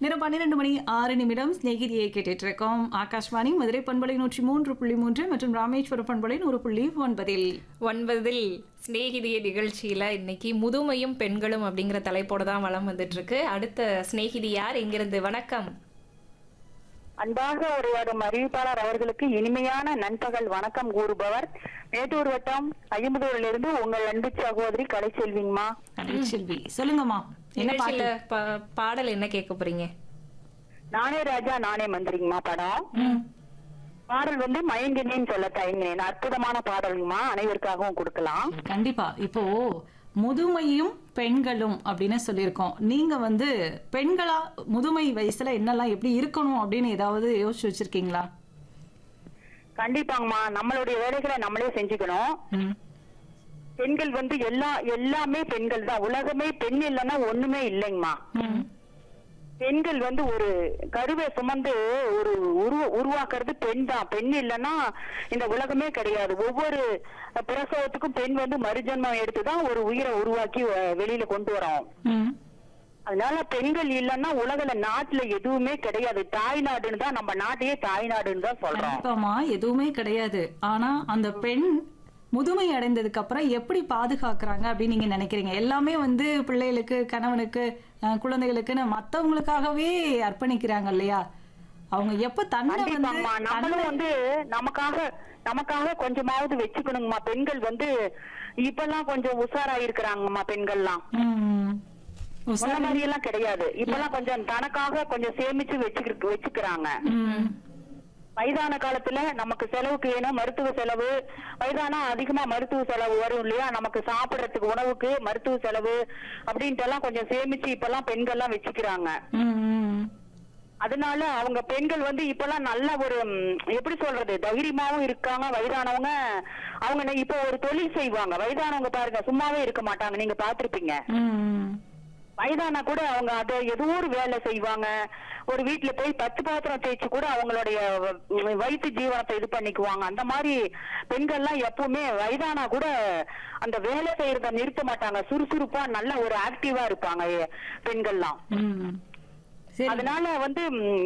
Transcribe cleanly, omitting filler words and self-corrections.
நேரம் 12:06 சிநேகிதியை கேட்டுட்டு இருக்கோம். ஆகாஷ்வாணி மதுரை பண்பலை 103.3 மற்றும் ராமேஸ்வரம் பண்பலை 100.9 சிநேகிதிய நிகழ்ச்சியில இன்னைக்கு முதுமையும் பெண்களும் அப்படிங்கிற தலைப்போட தான் வலம் வந்துட்டு இருக்கு. அடுத்த சிநேகிதி யார்? இங்கிருந்து வணக்கம். அன்பாக உரையாடும் அறிவிப்பாளர் அவர்களுக்கு இனிமையான நண்பகல் வணக்கம் கூறுபவர் மேட்டூர் வட்டம் ஐம்பதூரிலிருந்து உங்கள் அன்பு சகோதரி கலைச்செல்விங்கம்மா. செல்வி, சொல்லுங்கம்மா. என்ன நிகழ்ச்சியில பாடல் என்ன கேட்க போறீங்க? நானே ராஜா நானே மந்திரிங்கம்மா படம். பாடல் வந்து மயங்கினேன்னு சொல்ல தயங்கினேன். அற்புதமான பாடலுங்கம்மா, அனைவருக்காகவும் கொடுக்கலாம். கண்டிப்பா. இப்போ முதுமையும் பெண்களும் அப்படின்னு சொல்லியிருக்கோம். நீங்க வந்து பெண்களா முதுமை வயசுல என்னெல்லாம் எப்படி இருக்கணும் அப்படின்னு ஏதாவது யோசிச்சு வச்சிருக்கீங்களா? கண்டிப்பாங்கம்மா, நம்மளுடைய வேலைகளை நம்மளே செஞ்சுக்கணும். பெண்கள் வந்து எல்லாமே பெண்கள் தான். உலகமே பெண் இல்லைன்னா ஒண்ணுமே இல்லைங்கம்மா. பெண்கள் வந்து ஒரு கருவை சுமந்து ஒரு உருவாக்குறது பெண் தான். பெண் இல்லைன்னா இந்த உலகமே கிடையாது. ஒவ்வொரு பிரசவத்துக்கும் பெண் வந்து மறுஜன்மம் எடுத்துதான் ஒரு உயிரை உருவாக்கி வெளியில கொண்டு வரோம். அதனால பெண்கள் இல்லைன்னா உலகில நாட்டுல எதுவுமே கிடையாது. தாய்நாடுன்னு தான், நம்ம நாட்டையே தாய்நாடுன்னு தான் சொல்றோம். எதுவுமே கிடையாது. ஆனா அந்த பெண் முதுமை அடைந்ததுக்கு அப்புறம் எப்படி பாதுகாக்கிறாங்க அப்படின்னு நீங்க நினைக்கிறீங்க? எல்லாமே வந்து பிள்ளைகளுக்கு, கணவனுக்கு, குழந்தைகளுக்குன்னு மத்தவங்களுக்காகவே அர்ப்பணிக்கிறாங்க இல்லையா? அவங்க எப்ப நம்மளும் வந்து நமக்காக கொஞ்சமாவது வச்சுக்கணுங்கம்மா. பெண்கள் வந்து இப்பெல்லாம் கொஞ்சம் உஷாரா இருக்கிறாங்கம்மா. பெண்கள்லாம் முன்ன மாதிரி எல்லாம் கிடையாது. இப்பெல்லாம் கொஞ்சம் தனக்காக கொஞ்சம் சேமிச்சு வச்சுக்கிறாங்க. வயதான காலத்துல நமக்கு செலவுக்கு வேணும், மருத்துவ செலவு. வயதானா அதிகமா மருத்துவ செலவு வரும் இல்லையா? நமக்கு சாப்பிடறதுக்கு, உணவுக்கு, மருத்துவ செலவு அப்படின்ட்டு எல்லாம் கொஞ்சம் சேமிச்சு இப்பெல்லாம் பெண்கள் எல்லாம் வச்சுக்கிறாங்க. அதனால அவங்க பெண்கள் வந்து இப்பெல்லாம் நல்ல ஒரு எப்படி சொல்றது, தைரியமாவும் இருக்காங்க. வயதானவங்க அவங்க இப்ப ஒரு தொழில் செய்வாங்க. வயதானவங்க பாருங்க, சும்மாவே இருக்க மாட்டாங்க. நீங்க பாத்திருப்பீங்க. வயதானா கூட அவங்க அதை ஏதோ ஒரு வேலை செய்வாங்க. ஒரு வீட்டுல போய் 10 பாத்திரம் தேய்ச்சு கூட அவங்களுடைய வயிற்று ஜீவனத்தை இது பண்ணிக்குவாங்க. அந்த மாதிரி பெண்கள்லாம் எப்பவுமே வயதானா கூட அந்த வேலை செய்யறத நிறுத்த மாட்டாங்க. சுறுசுறுப்பா நல்ல ஒரு ஆக்டிவா இருப்பாங்க பெண்கள்லாம். அதனால வந்து